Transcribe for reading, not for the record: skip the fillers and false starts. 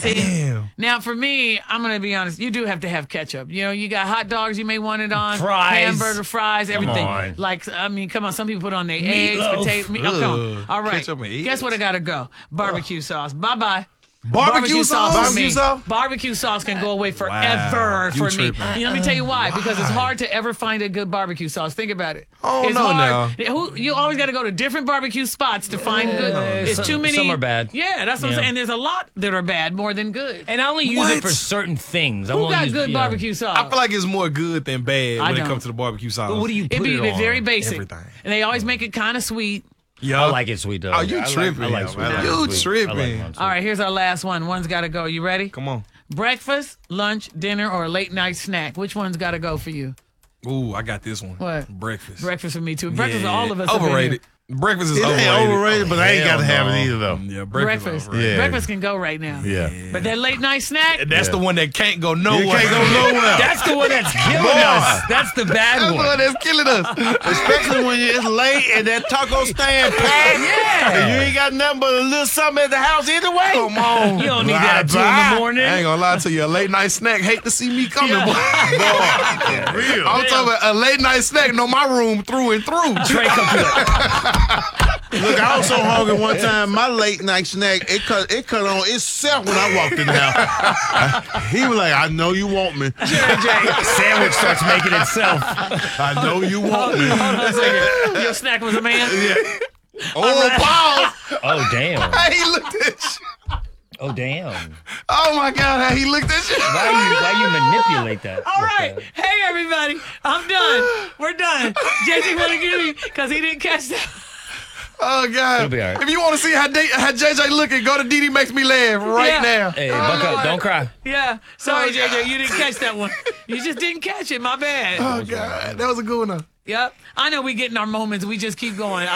Damn. Now, for me, I'm going to be honest. You do have to have ketchup. You know, you got hot dogs. You may want it on. Fries. Hamburger, fries, everything. on. Like, I mean, come on. Some people put on their eggs, Meatloaf. potatoes. Oh, come on. Ugh, All right. ketchup and eggs. Guess what I got to go? Barbecue sauce. Bye-bye. Barbecue sauce? for Barbecue me. sauce? Barbecue sauce can go away forever Wow, you for me. tripping. You know, let me tell you why. Because it's hard to ever find a good barbecue sauce. Think about it. Oh, it's no, hard. You always got to go to different barbecue spots to find good. It's too many. Some are bad. Yeah, that's what I'm Yeah. saying. And there's a lot that are bad more than good. And I only use What? it for certain things. I Who won't got use, good you know. barbecue sauce? I feel like it's more good than bad I when don't. it comes to the barbecue sauce. But what do you put It'd be it on? very basic. Everything. And they always make it kind of sweet. Yeah. I like it sweet though. Oh, you I like- tripping. I like sweet. You I like sweet. tripping. I like mine sweet. All right, here's our last one. One's got to go. You ready? Come on. Breakfast, lunch, dinner, or a late night snack? Which one's got to go for you? Ooh, I got this one. What? Breakfast. Breakfast for me too. Breakfast for Yeah. all of us. have been Overrated. here. Breakfast is It ain't overrated. overrated, but I ain't got to Hell have no. it either, though. Yeah, Breakfast. overrated. Breakfast can go right now. Yeah. But that late night snack, That's the one that can't go nowhere. You can't go nowhere. That's the one that's killing us. That's the bad That's the one. one that's killing us. Especially when it's late and that taco stand packed. Yeah. And you ain't got nothing but a little something at the house anyway. Come on. You don't need that at 2 in Bye. the morning. I ain't gonna lie to you. A late night snack. Hate to see me coming, boy. Real. I'm talking about a late night snack. Know my room through and through. Trey come to it. Look, I was so hungry one time, my late night snack, it cut on itself when I walked in the house. He was like, I know you want me. Sandwich starts making itself. I know you want me. hold on a second. Your snack was a man? Oh, pause. Oh damn. Hey, he looked at you. Oh damn. Oh my God, how he looked at you. Why you manipulate that? All like right. that? Hey, everybody. I'm done. We're done. JJ want to give me because he didn't catch that. Oh God. It'll be all right. If you want to see how JJ looking, go to DD Makes Me Laugh right Yeah. now. Hey, buck up. Don't cry. Yeah. Sorry, JJ. You didn't catch that one. You just didn't catch it. My bad. Oh God, that was a good one. Yep. I know we getting our moments. We just keep going.